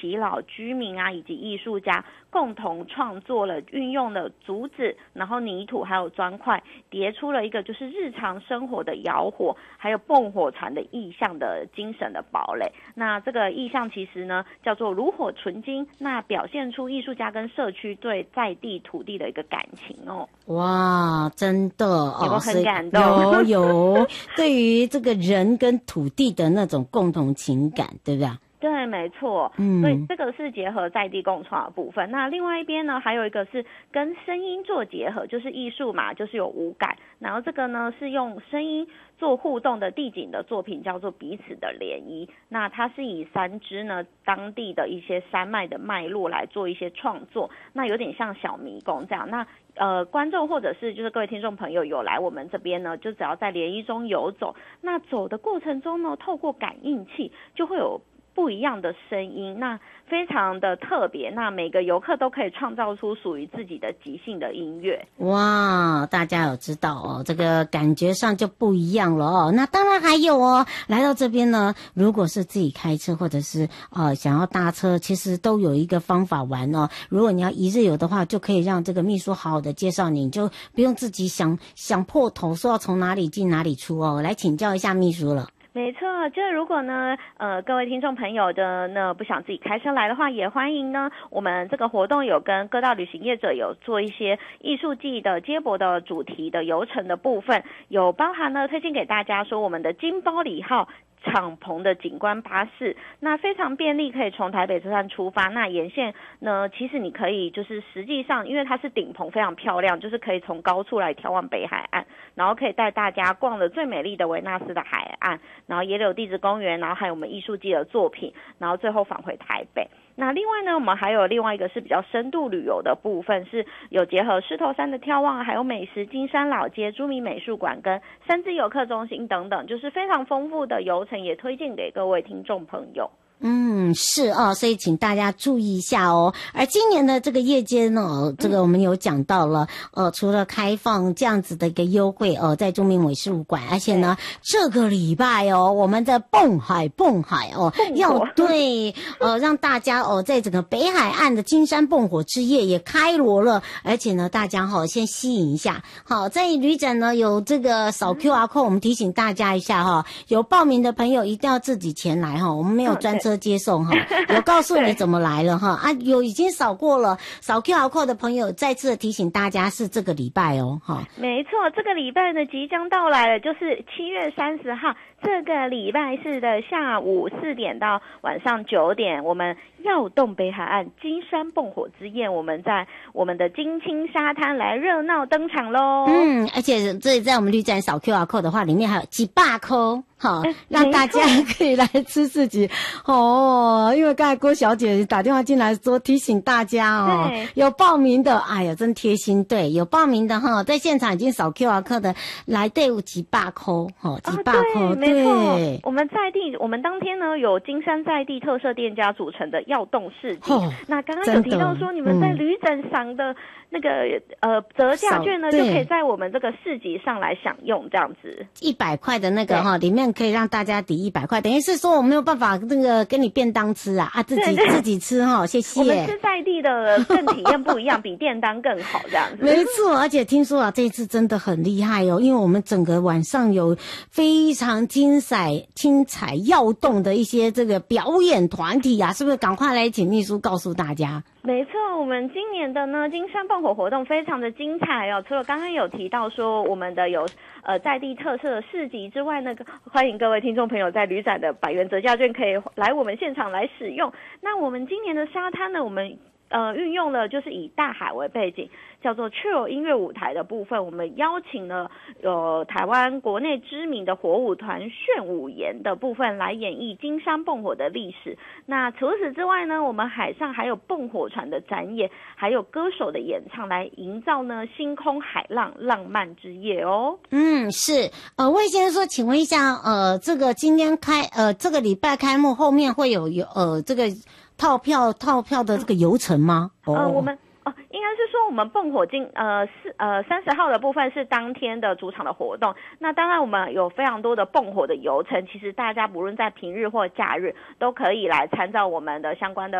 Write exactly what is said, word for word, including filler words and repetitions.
耆老居民啊，以及艺术家共同创作了，运用了竹子，然后泥土还有砖块，叠出了一个就是日常生活的窑火，还有蹦火船的意象的精神的堡垒。那这个意象其实呢叫做炉火纯青，那表现出艺术家跟社区对在地土地的一个感情哦。 哇，真的哦， 有没有很感动？ 有有，对于这个人跟土地的那种共同情感，对不对？ 对，没错，嗯，所以这个是结合在地共创的部分。那另外一边呢，还有一个是跟声音做结合，就是艺术嘛，就是有五感，然后这个呢是用声音做互动的地景的作品，叫做彼此的涟漪。那它是以三支呢当地的一些山脉的脉络来做一些创作，那有点像小迷宫这样。那呃，观众或者是就是各位听众朋友有来我们这边呢，就只要在涟漪中游走，那走的过程中呢，透过感应器就会有不一样的声音，那非常的特别，那每个游客都可以创造出属于自己的即兴的音乐。 哇，大家有知道哦，这个感觉上就不一样了哦。那当然还有哦，来到这边呢，如果是自己开车或者是呃想要搭车，其实都有一个方法玩哦。如果你要一日游的话，就可以让这个秘书好好的介绍你，你就不用自己想想破头说要从哪里进哪里出哦。我来请教一下秘书了。 没错，就是如果呢，呃，各位听众朋友的呢不想自己开车来的话，也欢迎呢，我们这个活动有跟各大旅行业者有做一些艺术季的接驳的主题的游程的部分，有包含呢推荐给大家说我们的金包里号敞篷的景观巴士，那非常便利，可以从台北车站出发。那沿线呢，其实你可以就是实际上，因为它是顶棚，非常漂亮，就是可以从高处来眺望北海岸，然后可以带大家逛了最美丽的维纳斯的海岸，然后也有地质公园，然后还有我们艺术季的作品，然后最后返回台北。那另外呢，我们还有另外一个是比较深度旅游的部分，是有结合狮头山的眺望，还有美食金山老街、朱明美术馆跟三芝游客中心等等，就是非常丰富的游程，也推荐给各位听众朋友。 嗯，是哦，所以请大家注意一下哦。而今年的这个夜间呢，这个我们有讲到了，呃，除了开放这样子的一个优惠哦，在中明美术馆，而且呢，这个礼拜哦，我们的蹦海蹦海哦，要对呃让大家哦，在整个北海岸的金山蹦火之夜也开锣了，而且呢，大家哈、哦、先吸引一下，好，在旅展呢有这个扫 Q R code，我们提醒大家一下哈、哦，有报名的朋友一定要自己前来哈、哦，我们没有专车接送哈，有告诉你怎么来了哈啊，有已经扫过了，扫 Q R code 的朋友再次提醒大家是这个礼拜哦哈。 没错，这个礼拜呢即将到来了，就是七月三十号，这个礼拜四的下午四点到晚上九点，我们耀动北海岸金山蹦火之夜，我们在我们的金青沙滩来热闹登场喽。 嗯，而且这里在我们绿站扫 Q R code 的话，里面还有几百块。好，让大家可以来吃自己哦。因为刚才郭小姐打电话进来说提醒大家哦，有报名的，哎呀，真贴心。对，有报名的哈，在现场已经扫 Q R code 的，来队伍几百块，哈，几百块、哦， 对，没错。我们在地，我们当天呢有金山在地特色店家组成的耀动市集。哦、那刚刚有提到说，你们在旅展上的那个、嗯、呃折价券呢，就可以在我们这个市集上来享用，这样子。 一百块的那个哈，里面可以让大家抵一百块，等于是说我没有办法那个跟你便当吃啊啊，自己自己吃哈，谢谢。 我们吃在地的更体验不一样，比便当更好这样子。 没错，而且听说啊，这一次真的很厉害哦，因为我们整个晚上有非常精彩、精彩耀动的一些这个表演团体啊，是不是？赶快来请秘书告诉大家。 没错，我们今年的呢金山蹦火活动非常的精彩哦。除了刚刚有提到说我们的有呃在地特色的市集之外呢，欢迎各位听众朋友在旅展的百元折价券可以来我们现场来使用。那我们今年的沙滩呢，我们呃运用了就是以大海为背景，叫做 Chill 音乐舞台的部分，我们邀请了有台湾国内知名的火舞团炫舞岩的部分来演绎金山蹦火的历史。那除此之外呢，我们海上还有蹦火船的展演，还有歌手的演唱，来营造呢星空海浪浪漫之夜哦。 嗯，是。呃，魏先生说，请问一下，呃，这个今天开呃这个礼拜开幕后面会有有呃这个套票套票的这个游程吗？ 呃，哦、我们。哦，应该是说我们蹦火金呃是呃三十号的部分是当天的主场的活动。那当然我们有非常多的蹦火的游程，其实大家不论在平日或假日都可以来参照我们的相关的